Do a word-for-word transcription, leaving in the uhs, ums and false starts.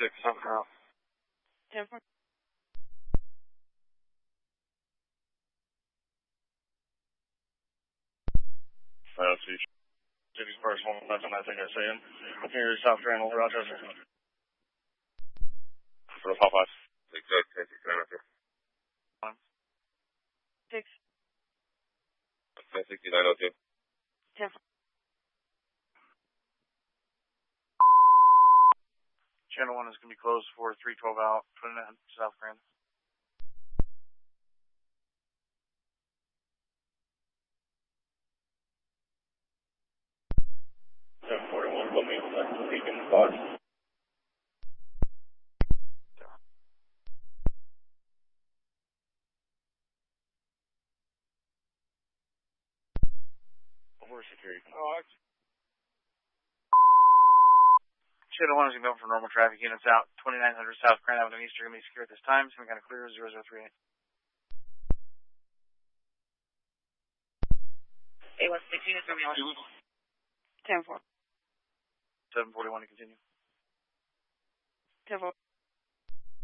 six, something else. ten four. Uh, see, City's first one, nothing I think I see him. Here, South Grand, Rochester. For the Popeyes. Six, six, six, six, nine, two. Six. sixty-nine oh two. ten four. Channel one is going to be closed for three twelve out, putting it in South Grand. seven forty-one, put me on that beacon spot. Over security. Oh, actually. Channel one is going to go for normal traffic units out. twenty-nine hundred South Grand Avenue East are going to be secure at this time. So we got a clear zero zero three eight. eight one six units from Yellow. ten four. seven forty-one to continue. ten four.